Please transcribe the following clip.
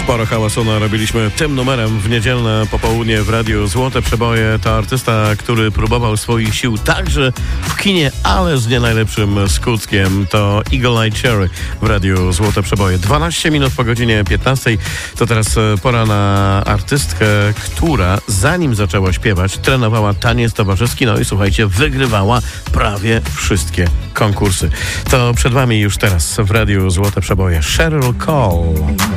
Sporo hałasu narobiliśmy tym numerem w niedzielne popołudnie w Radiu Złote Przeboje. To artysta, który próbował swoich sił także w kinie, ale z nie najlepszym skutkiem. To Eagle Eye Cherry w Radiu Złote Przeboje. 12 minut po godzinie 15. To teraz pora na artystkę, która zanim zaczęła śpiewać, trenowała taniec towarzyski. No i słuchajcie, wygrywała prawie wszystkie konkursy. To przed wami już teraz w Radiu Złote Przeboje Sheryl Cole.